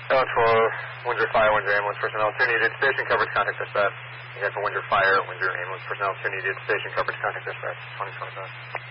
That's for Windsor Fire, Windsor Ambulance personnel. 2 needed. Station coverage, contact dispatch. Again, for Windsor Fire, Windsor Ambulance personnel. 2 needed. Station coverage, contact dispatch. 2025.